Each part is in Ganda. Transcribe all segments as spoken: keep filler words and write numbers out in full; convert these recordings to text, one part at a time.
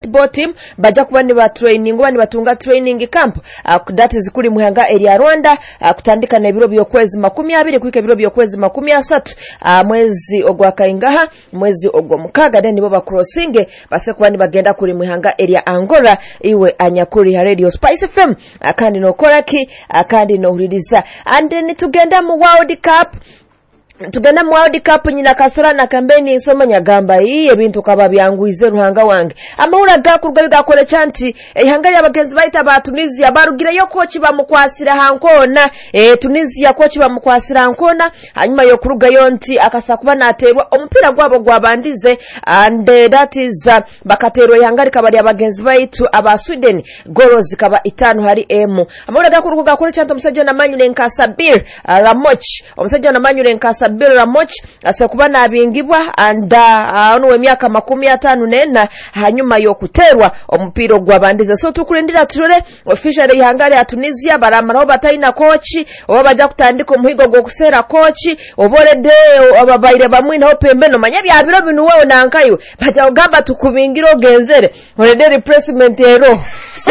basketball team bajja kuba ne ba training bani batunga training camp uh, that is kuli muhanga area Rwanda uh, kutandika na ebiro byokwezi makumi abiri kuika ebiro byokwezi makumi asatu uh, mwezi ogwa kaingaha mwezi ogwa mukaga then nibo ba crossing base kuba ni bagenda kuli muhanga area Angola iwe anyakuri ha Radio Spice F M uh, kandi no koraki uh, kandi no huliriza and then tugenda mu World Cup tugenda mu World Cup nyina kasora na kampeni isoma nyagamba iyi ebintu kaba byanguize ruhanga wange amahura gakurwa bigakore chanti ihanga ya bagenzi baita ba Tunisia barugire yo kochi bamukwasira hankona e Tunisia kochi bamukwasira hankona hanyuma yo kuruga yonti akasakuba naterwa omupira gwabo gwabandize and uh, that is uh, bakaterwa ihanga likabali abagenzi baitu aba Sweden goals kaba itanu hari emu amahura gakurwa gakore chanti omusajja na manyule nkasabir uh, Ramoch omusajja na manyule nkasabir Bill Ramoch asekuba nabingibwa anda ono we myaka makumi atanu nena hanyuma yo kuterwa omupiro gwabandize so tukulendira turore official ihangari ya Tunisia baramaraho batayina kochi oba baja kutandika omuhigo gwo kusera kochi oborede ababaire bamwe naho pembeno manya bya biro binu wewe nankayo baja ogamba tukubingiro genzere orede replacement ero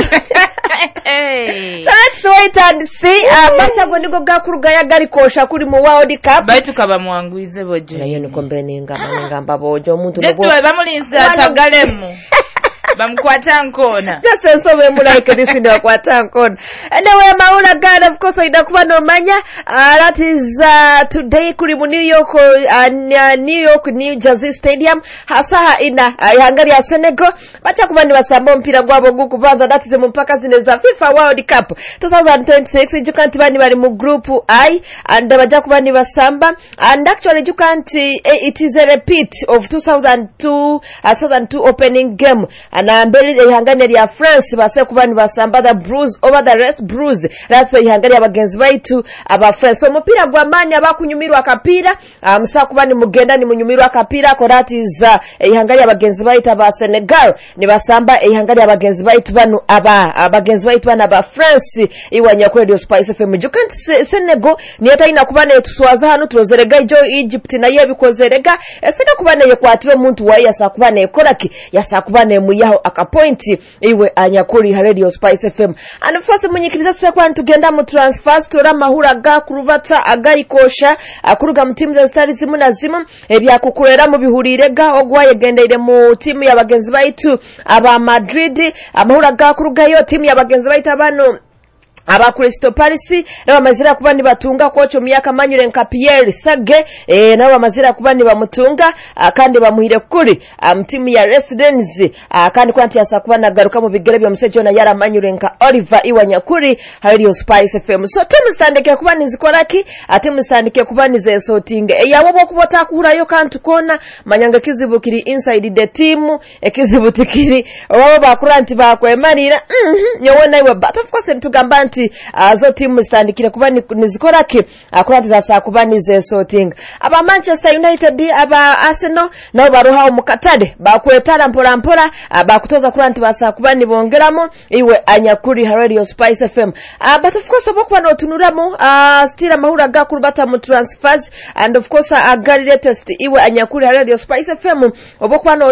Hey. So let's wait and see. Uh, Batago nigo gakuruga ya gari kosha kuri mu World Cup. Baitu kaba mwanguize boje. Nayo ni kombe ngamba ngamba boje omuntu no. Just bamulinza tagalemu. Bamkwata nkona. Just so we mulike this in the kwata nkona. Anyway, maula God of course idakuba no manya. Uh, that is uh, today kuri mu New York uh, New York New Jersey Stadium hasaha ina uh, ihangari ya Senegal. Bacha kuba ni basamba mpira gwabo gukuvaza that is mu mpaka zine za FIFA World Cup twenty twenty-six. You can't bani bari mu group I and baja kuba ni basamba and actually you can't uh, it is a repeat of two thousand two uh, two thousand two opening game. Na mbere ihangane ya France base kubani basamba the bruise over the rest bruise that's ihangane abagenzi baitu aba France so mupira gwamanya bakunyumirwa akapira amsa um, kubani mugenda ni munyumirwa akapira ko that is uh, ihangane abagenzi baitu aba Senegal ni basamba ihangane abagenzi baitu banu aba abagenzi baitu bana aba France iwanya ku Radio Spice F M you can't Senegal ni eta ina kubane tuswaza hano turozerega ijo Egypt na ye bikozerega eseka kubane ye kwatire muntu wa yasa kubane koraki yasa kubane muyaho akapointi iwe anyakuri ha Radio Spice F M and first munyikiriza sekwa ntugenda mu transfer store mahura ga kurubata agari kosha akuruga mu team za stars zimu na zimu ebya kukurera mu bihurire ga ogwaye gendeire mu team ya bagenzi baitu aba Madrid amahura ga kuruga yo team ya bagenzi baitu abano aba Crystal Palace nabo mazira kubani batunga kocho myaka manyure nka Pierre Sage eh nabo mazira kubani bamutunga kandi bamuhire kuri um, timu ya Residence kandi kwanti yasa kubana garuka mu bigere bya musejo na yara manyure nka Oliver Iwanyakuri Radio Spice F M so timu standike kubani zikoraki atimu standike kubani ze sorting e yawo bokubota kuhurayo kantu kona manyanga kizibukiri inside the team ekizibutikiri wabo bakuranti bakwemarira mhm nyowona iwe but of course ntugamba azo uh, timu standikire kuba nizikorake akurati za saa kuba nize sorting aba Manchester United aba Arsenal nabo baroha umukatade bakwetana mpora mpora uh, bakutoza kuranti basa kuba nibongeramo iwe anyakuri ha Radio Spice F M uh, but of course obokwa no tunuramo uh, still amahura gakurubata mu transfers and of course agari uh, latest iwe anyakuri ha Radio Spice F M obokwa no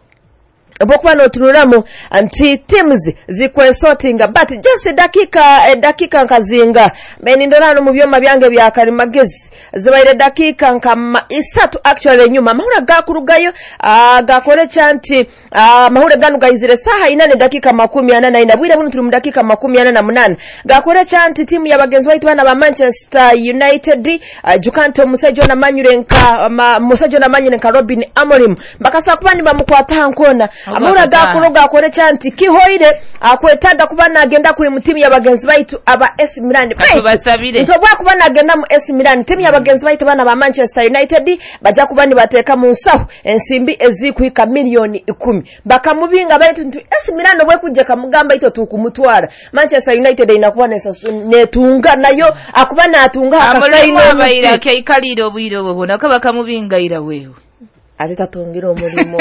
Bokwa no tunuramo anti teams zikwe sorting but just dakika eh, dakika nkazinga beni ndorano mu byoma byange bya karimagezi zibaire dakika nkama isatu actually nyuma mahura gakurugayo uh, gakore chanti uh, mahura ganu gayizire saha inane dakika makumi anana inabwira bunu turi mu dakika makumi anana na munana gakore chanti timu ya bagenzi baitu bana ba Manchester United uh, jukanto musajo na manyurenka ma, musajo na manyurenka Robin Amorim bakasa kubani bamukwata hankona amura gakuruga akore chanti kihoire akwetaga kubana agenda kuri mu timu ya bagenzi baitu aba A C Milan basabire ntobwa kubana agenda mu A C Milan timu ya bagenzi baitu bana ba Manchester United baja kubani bateka mu nsaho ensimbi ezikuika milioni ikumi bakamubinga baitu ntu A C Milan obwe kujja kamugamba ito tukumutwara Manchester United inakuwa netunga nayo akubana atunga akasaino abaira ke ikaliro bwiro bobona ko bakamubinga ira wewe ate katungira omulimo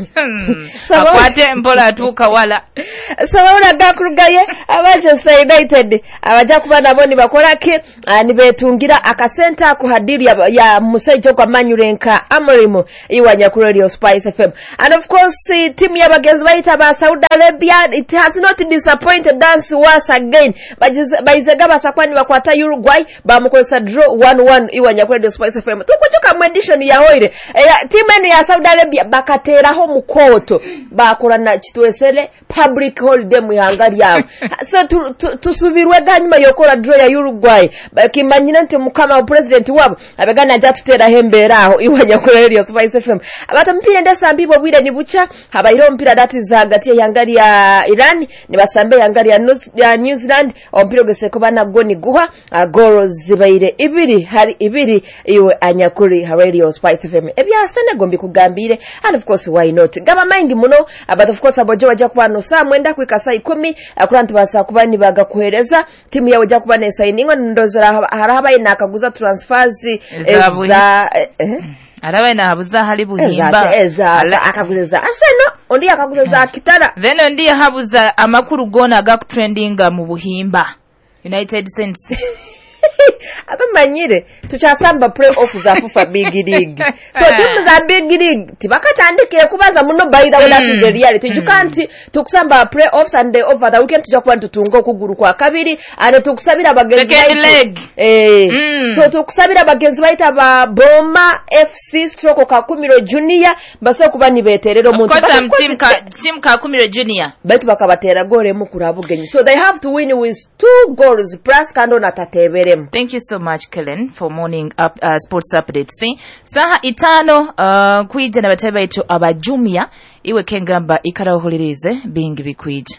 akwate mpola atuuka wala sabawula gakurugaye Manchester United abaja kuba nabo ni bakolake ni betungira akasente ako hadiri ya, ya musaijo kwa Manyurenka Amorim iwanya ku Radio Spice F M. And of course uh, team ya bagenzi baita ba Saudi Arabia, it has not disappointed us once again. Baizega basakwani bakwata Uruguay bamukolesa draw one one iwanya ku Radio Spice F M. Tukujuka mu edition ya hoire e, team ya Saudi Arabia bakatera ho mukoto bakorana kitwesele public holiday mu hangali yabo. So tusubirwe tu, tu ganyuma yokora draw ya Uruguay bakimanyina nti mukama president wabo abegana aja tutera hembera aho iwanya ku Radio Spice F M. Abata mpira ndesa mbibo bwire ni bucha habairo mpira dati za hagati ya yangali ya Iran ni basambe yangali ya, ya New Zealand ompira geseko bana goni guha goro zibaire ibiri hari ibiri iwe anyakuri Radio Spice F M ebya Senegal mbikugambire and of course why not gaba mind muno but of course abojo baja kubano saa mwenda kwikasa ikumi akuranti basa kubani baga kuhereza timu yawe ja kubane signing ndozera haraba ina akaguza transfers eza eh arabaye nahabuza hali buhimba eza akaguza aseno ondi akaguza kitara then ondi habuza amakuru gona ga trendinga mu buhimba United Saints atamanyire tuchasamba playoff za fufa big league so timu za big league tibakatandike kubaza muno by the way that is the reality you can't tukusamba playoffs and the over the weekend tujakuba tutungo kuguru kwa kabiri and tukusabira bagenzi leg eh mm. So tukusabira bagenzi baita ba Boma F C stroke ka Kumiro Junior baso kuba ni beterero muntu kwa team ka team ka Kumiro Junior betu bakabatera gore mu kurabugenyi so they have to win with two goals plus kando na tatebere. Thank you so much Kellen for morning up uh, sports updates. See saha itano uh, kwije na bateba itu abajumia iwe kengamba ikaraholirize bingi bikwije.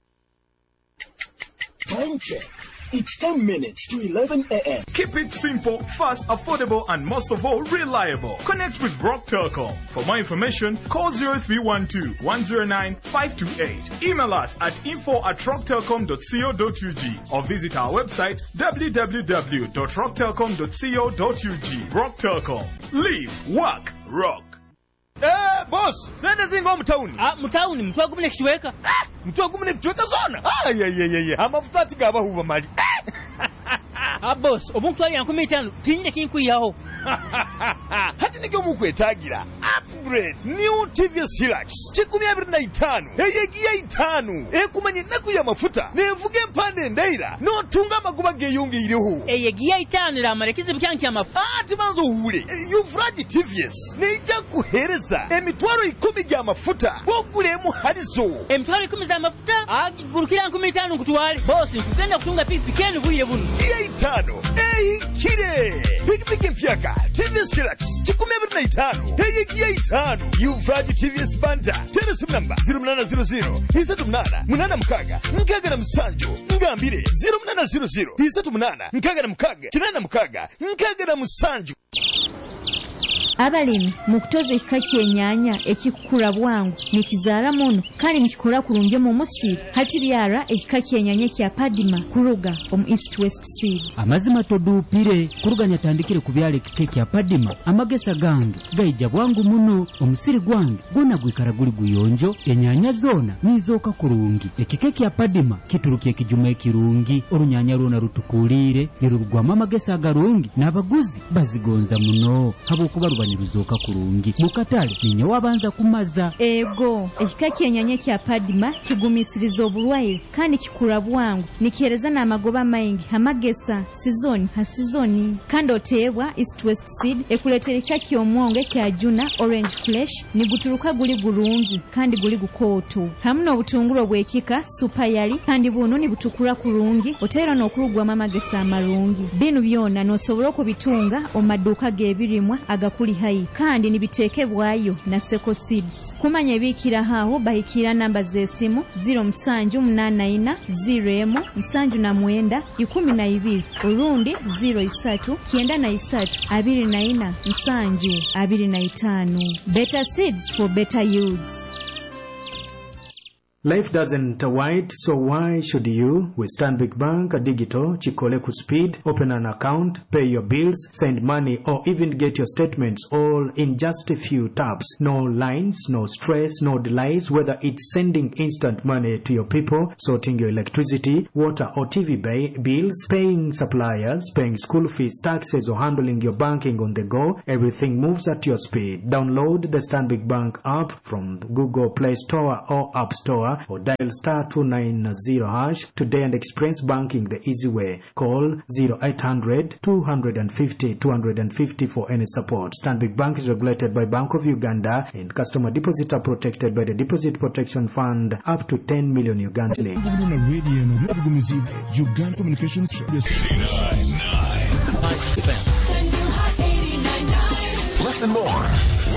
Time check. It's ten minutes to eleven a.m. Keep it simple, fast, affordable, and most of all, reliable. Connect with Brock Telecom. For more information, call zero three one two, one zero nine, five two eight. Email us at info at rock telecom dot co dot u g or visit our website w w w dot rock telecom dot co dot u g. Brock Telecom. Live, work, rock. Eh, boss, sende zingo mtauni. Ah, mtauni, mtu agumune kishiweka. Ah, mtu agumune kishiweka zona. Ah, ye ye ye ye. Amafuta tigaba huwa mali. Ah, boss, omuntu ali yankumi itano, tinyine kinkuyaho. Hati nige mukwetagira. Upgrade new T V S Hilux. Chikumi abiri na itano. Eyegiya itano. Ekumanye naku ya mafuta. Nevuge mpande ndaira. No tunga maguba geyungi iriho. Eyegiya itano la marekizi byanki ya mafuta. Ah, timanzo hure. Yufraji T V S. Neija kuhereza. Emitwaro ikumi ya mafuta. Bogulemu halizo. Emitwaro ikumi za mafuta? Ah, gurukira yankumi itano kutuwali. Boss, nkugenda kutunga pikipiki yenu vuye bunu. Iya itano. Eyi kire. Pikipiki mpyaka. T V S Hilux. Chikumi abiri na itano. Eyegiya itano. Yufraji T V S Banda. Telesim number zero nane zero zero. Isatu mnana. Mnana mkaga. Mkaga na msanjo. Ngambire. zero nane zero zero. Isatu mnana. Mkaga na mkaga. Kinana mkaga. Mkaga na msanjo. Abalimi mukutoza ekika kyennyanja ekikula bwangu nikizaala muno kandi nikikola kulungi mu musiri hati byara ekika kyennyanja kya Padima kuruga omu East West Seed. Amazima todupire kuruga nyatandikire kubyala ekika kya Padima amagesa gange gaija bwangu muno omusiri gwange gona gwikara guli guyonjo ennyanja zona nizoka kulungi ekika kya Padima kiturukiye kijuma ekirungi orunyanya rwona rutukulire nirugwama amagesa agarungi n'abaguzi bazigonza muno habokuba niruzoka kurungi mukatale ninyo wabanza kumaza ego ekika kyennyanja kya Padima kigumisiriza obulwaire kandi kikula bwangu nikihereza n'amagoba maingi amagesa sizoni ha sizoni kandi oteebwa East West Seed ekuletera ekika ky'omwonge kya Juna Orange Flesh niguturuka guli gulungi kandi guli gukooto hamu n'obutungulu bw'ekika Super Yali kandi buno nibutukula kurungi oteera n'okulugwamu amagesa amalungi bino byonna n'osobola okubitunga omaduuka g'ebirimwa agakuli hai kandi nibitekebwayo na Seko Seeds. Kumanya ebikira haho bahikira namba z'esimu zero musanju munana ina zero emu musanju na mwenda ikumi na ibiri urundi zero isatu kienda na isatu abiri na ina musanju abiri na itano. Better Seeds for better yields. Life doesn't wait, so why should you? With Stanbic Bank Digital, Chikole ku speed, open an account, pay your bills, send money, or even get your statements all in just a few taps. No lines, no stress, no delays, whether it's sending instant money to your people, sorting your electricity, water or T V bay, bills, paying suppliers, paying school fees, taxes, or handling your banking on the go. Everything moves at your speed. Download the Stanbic Bank app from Google Play Store or App Store, or dial star two nine zero hash today and experience banking the easy way. Call zero eight hundred two fifty two fifty for any support. Stanbic Bank is regulated by Bank of Uganda, and customer deposits are protected by the Deposit Protection Fund up to ten million Uganda. Uganda Communications Listen more.